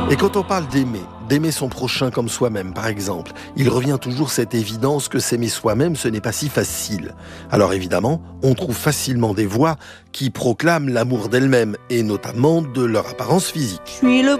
Et quand on parle d'aimer son prochain comme soi-même, par exemple, il revient toujours cette évidence que s'aimer soi-même, ce n'est pas si facile. Alors évidemment, on trouve facilement des voix qui proclament l'amour d'elles-mêmes, et notamment de leur apparence physique. Je suis le